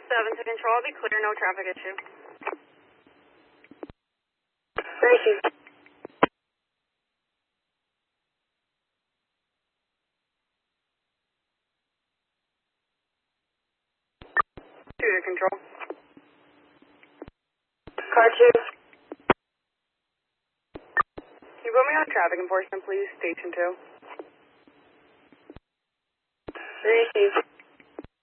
7 to control. I'll be clear, no traffic issue. Thank you. 2 to control. Car 2. Can you put me on traffic enforcement, please? Station 2. Thank you.